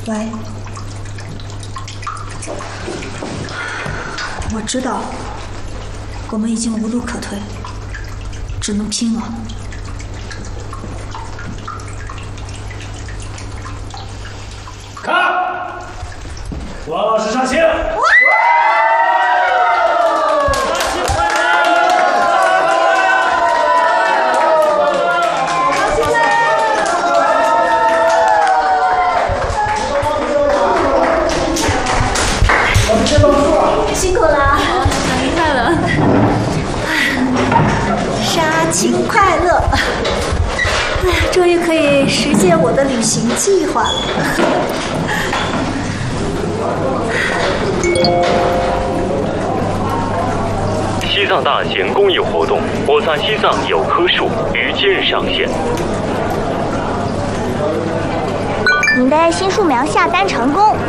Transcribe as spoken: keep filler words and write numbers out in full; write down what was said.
喂，我知道，我们已经无路可退，只能拼了。 看，王老师上线。 辛苦了， 生日快乐！ 杀青快乐！哎呀，终于可以实现我的旅行计划了。 西藏大型公益活动“我在西藏有棵树”于今日上线。 您的爱心树苗下单成功，